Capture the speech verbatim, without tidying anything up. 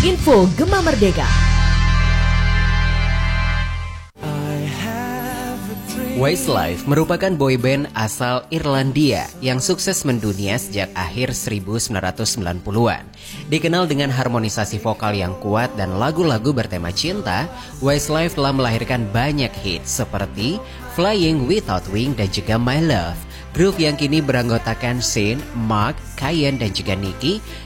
Info Gema Merdeka. Westlife merupakan boyband asal Irlandia yang sukses mendunia sejak akhir seribu sembilan ratus sembilan puluhan. Dikenal dengan harmonisasi vokal yang kuat dan lagu-lagu bertema cinta, Westlife telah melahirkan banyak hits seperti Flying Without Wings dan juga My Love. Grup yang kini beranggotakan Sean, Mark, Kyan dan juga Nicky